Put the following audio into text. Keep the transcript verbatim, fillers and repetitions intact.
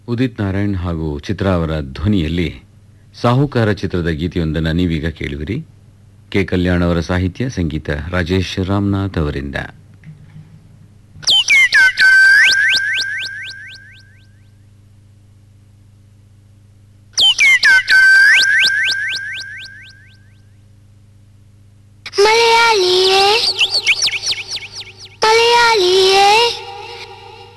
ಉದಿತ್ ನಾರಾಯಣ್ ಹಾಗೂ ಚಿತ್ರಾ ಅವರ ಧ್ವನಿಯಲ್ಲಿ ಸಾಹುಕಾರ ಚಿತ್ರದ ಗೀತೆಯೊಂದನ್ನು ನೀವೀಗ ಕೇಳುವಿರಿ. ಕೆ ಕಲ್ಯಾಣ್ ಅವರ ಸಾಹಿತ್ಯ, ಸಂಗೀತ ರಾಜೇಶ್ ರಾಮನಾಥ್ ಅವರಿಂದ.